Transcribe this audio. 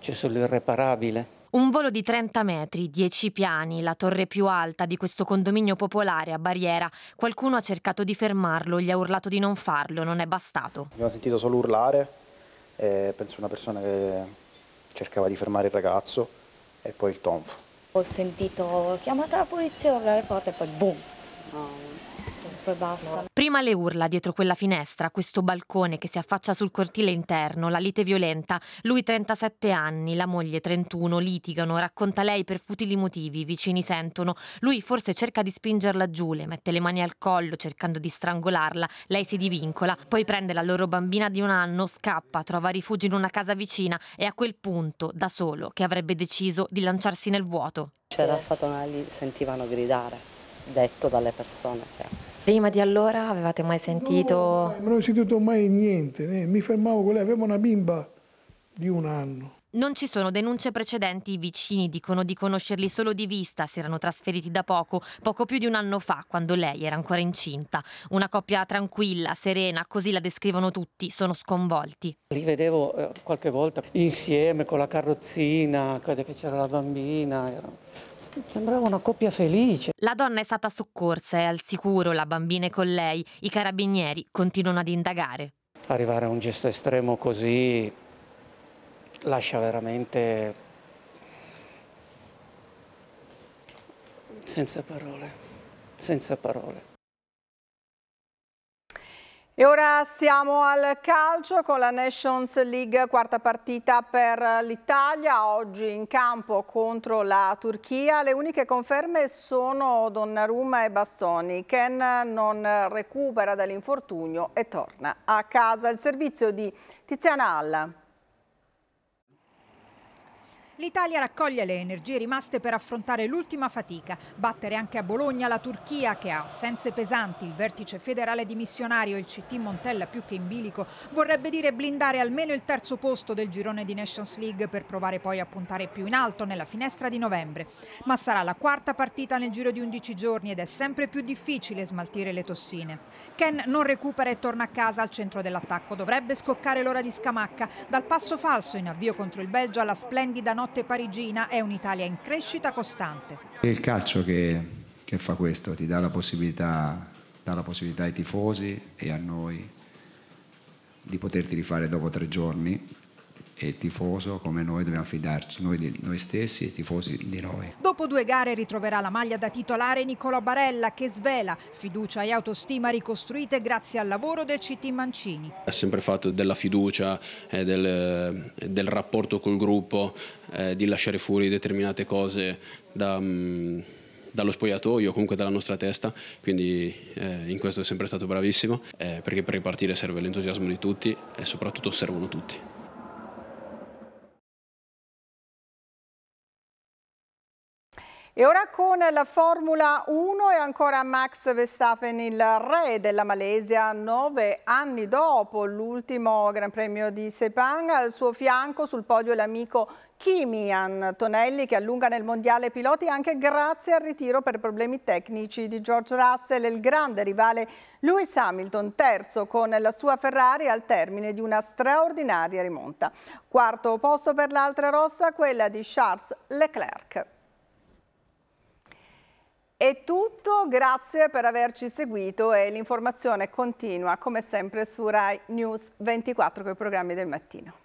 successo l'irreparabile. Un volo di 30 metri, 10 piani, la torre più alta di questo condominio popolare a Barriera. Qualcuno ha cercato di fermarlo, gli ha urlato di non farlo, non è bastato. Abbiamo sentito solo urlare, penso una persona che cercava di fermare il ragazzo e poi il tonfo. Ho sentito chiamata la polizia, urlare forte e poi boom. Poi basta. Prima le urla dietro quella finestra, questo balcone che si affaccia sul cortile interno, la lite violenta. Lui 37 anni, la moglie 31, litigano, racconta lei per futili motivi, i vicini sentono. Lui forse cerca di spingerla giù, le mette le mani al collo cercando di strangolarla, lei si divincola, poi prende la loro bambina di 1 anno, scappa, trova rifugio in una casa vicina e a quel punto, da solo, che avrebbe deciso di lanciarsi nel vuoto. C'era stato lì, sentivano gridare, detto dalle persone che... Prima di allora avevate mai sentito? No, non ho sentito mai niente, mi fermavo con lei, aveva una bimba di 1 anno. Non ci sono denunce precedenti, i vicini dicono di conoscerli solo di vista, si erano trasferiti da poco più di 1 anno fa, quando lei era ancora incinta. Una coppia tranquilla, serena, così la descrivono tutti, sono sconvolti. Li vedevo qualche volta insieme con la carrozzina, che c'era la bambina. Sembrava una coppia felice. La donna è stata soccorsa, è al sicuro, la bambina è con lei. I carabinieri continuano ad indagare. Arrivare a un gesto estremo così lascia veramente senza parole. E ora siamo al calcio con la Nations League, quarta partita per l'Italia, oggi in campo contro la Turchia. Le uniche conferme sono Donnarumma e Bastoni. Ken non recupera dall'infortunio e torna a casa. Il servizio di Tiziana Alla. L'Italia raccoglie le energie rimaste per affrontare l'ultima fatica, battere anche a Bologna la Turchia che ha assenze pesanti, il vertice federale dimissionario e il CT Montella più che in bilico, vorrebbe dire blindare almeno il terzo posto del girone di Nations League per provare poi a puntare più in alto nella finestra di novembre. Ma sarà la quarta partita nel giro di 11 giorni ed è sempre più difficile smaltire le tossine. Ken non recupera e torna a casa al centro dell'attacco, dovrebbe scoccare l'ora di Scamacca, dal passo falso in avvio contro il Belgio alla splendida notte parigina è un'Italia in crescita costante. È il calcio che fa questo, ti dà la possibilità ai tifosi e a noi di poterti rifare dopo 3 giorni e il tifoso come noi dobbiamo fidarci, noi di noi stessi e i tifosi di noi. Dopo 2 gare ritroverà la maglia da titolare Nicolò Barella che svela fiducia e autostima ricostruite grazie al lavoro del CT Mancini. Ha sempre fatto della fiducia, del rapporto col gruppo, di lasciare fuori determinate cose dallo spogliatoio, comunque dalla nostra testa, quindi in questo è sempre stato bravissimo, perché per ripartire serve l'entusiasmo di tutti e soprattutto servono tutti. E ora con la Formula 1 e ancora Max Verstappen, il re della Malesia, 9 anni dopo l'ultimo Gran Premio di Sepang. Al suo fianco sul podio l'amico Kimi Antonelli che allunga nel mondiale piloti anche grazie al ritiro per problemi tecnici di George Russell e il grande rivale Lewis Hamilton, terzo con la sua Ferrari al termine di una straordinaria rimonta. Quarto posto per l'altra rossa, quella di Charles Leclerc. È tutto, grazie per averci seguito e l'informazione continua come sempre su Rai News 24 con i programmi del mattino.